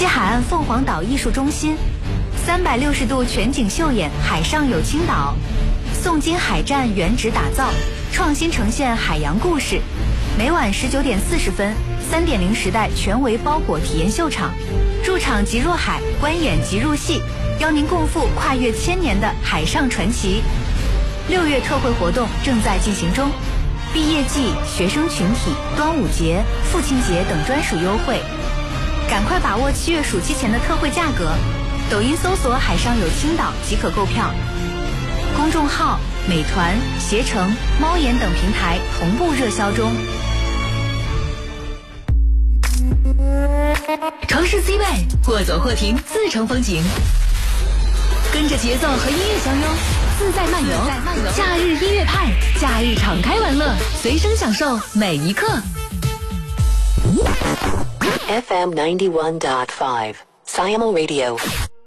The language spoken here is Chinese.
西海岸凤凰岛艺术中心，360度全景秀演海上有青岛，宋金海战原址打造，创新呈现海洋故事。每晚19点40分，3.0时代全为包裹体验秀场，入场即入海，观演即入戏，邀您共赴跨越1000年的海上传奇。6月特惠活动正在进行中，毕业季、学生群体、端午节、父亲节等专属优惠，赶快把握7月暑期前的特惠价格。抖音搜索海上有青岛即可购票，公众号、美团、携程、猫眼等平台同步热销中。 城市 C 位，或走或停，4成风景，跟着节奏和音乐相拥，自在漫游。假日音乐派，假日敞开玩乐，随声享受每一刻。 FM 91.5 Siamo Radio。